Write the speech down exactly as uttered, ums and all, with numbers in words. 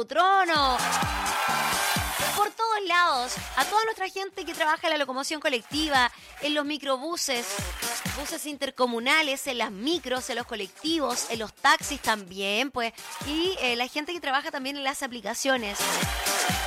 Trono. Por todos lados, a toda nuestra gente que trabaja en la locomoción colectiva, en los microbuses, buses intercomunales, en las micros, en los colectivos, en los taxis también, pues, y eh, la gente que trabaja también en las aplicaciones.